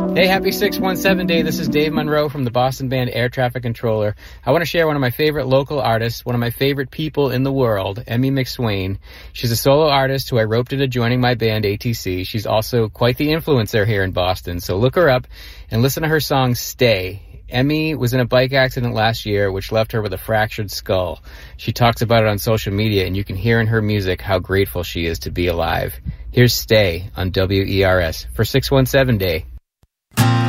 Hey, happy 617 day. This is Dave Monroe from the Boston band Air Traffic Controller. I want to share one of my favorite local artists, one of my favorite people in the world, Emmy McSwain. She's a solo artist who I roped into joining my band ATC. She's also quite the influencer here in Boston, so look her up and listen to her song Stay. Emmy was in a bike accident last year, which left her with a fractured skull. She talks about it on social media, and you can hear in her music how grateful she is to be alive. Here's Stay on WERS for 617 Day.